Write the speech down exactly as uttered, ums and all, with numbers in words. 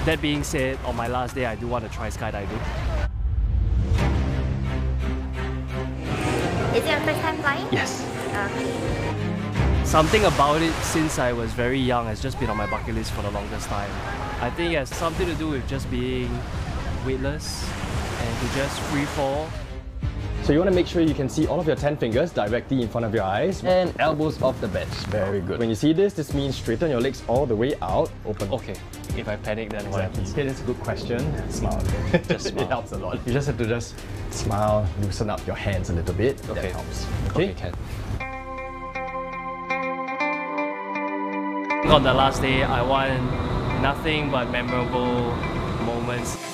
That being said, on my last day, I do want to try skydiving. Is it your first time flying? Yes. Okay. Something about it since I was very young has just been on my bucket list for the longest time. I think it has something to do with just being weightless and to just free fall. So you want to make sure you can see all of your ten fingers directly in front of your eyes and elbows off the bench. Very good. When you see this, this means straighten your legs all the way out, open. Okay, if I panic, then what Exactly. happens? Okay, that's a good question. Smile. Just smile. It helps a lot. You just have to just smile, loosen up your hands a little bit. Okay. That helps. Okay, can. On the last day, I want nothing but memorable moments.